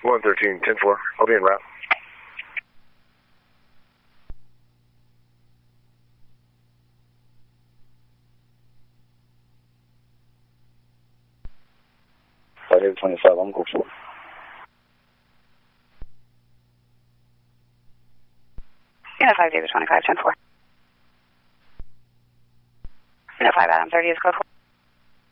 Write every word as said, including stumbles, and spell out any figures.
one thirteen, ten four. I'll be en route. five eight twenty-five, I'm go for. You know, five David twenty-five, ten four. You know, five Adam thirty is code four.